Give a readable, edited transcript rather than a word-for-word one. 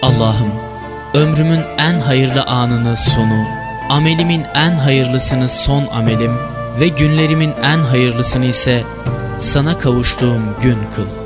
Allah'ım, ömrümün en hayırlı anını sonu, amelimin en hayırlısını son amelim ve günlerimin en hayırlısını ise sana kavuştuğum gün kıl.